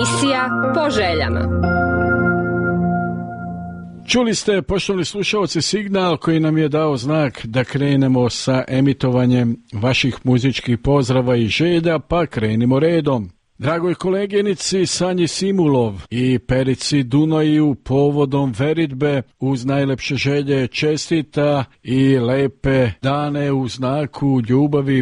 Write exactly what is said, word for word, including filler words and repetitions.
Emisija Po željama. Čuli ste, poštovani slušalci, signal koji nam je dao znak da krenemo sa emitovanjem vaših muzičkih pozdrava i želja, pa krenimo redom. Dragoj koleginici Sanji Simulov i Perici Dunoju povodom veritbe uz najlepše želje čestita i lepe dane u znaku ljubavi,